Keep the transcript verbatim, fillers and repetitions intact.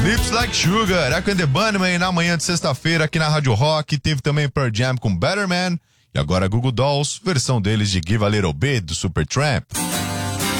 Lips Like Sugar, Echo and the Bunnymen na manhã de sexta-feira aqui na Rádio Rock. Teve também Pearl Jam com Better Man. E agora Google Dolls, versão deles de Give a Little Bit do Supertramp.